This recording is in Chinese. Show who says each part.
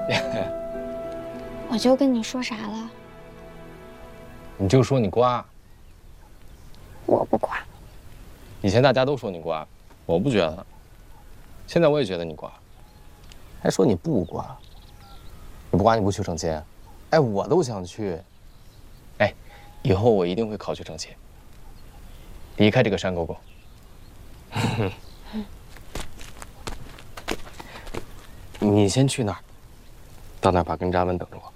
Speaker 1: 我就跟你说啥了？
Speaker 2: 你就说你瓜。
Speaker 1: 我不瓜。
Speaker 2: 以前大家都说你瓜，我不觉得。现在我也觉得你瓜。还说你不瓜。你不瓜你不去挣钱？哎，我都想去。哎，以后我一定会考去挣钱，离开这个山沟沟。你先去那儿，到那儿把根扎稳等着我。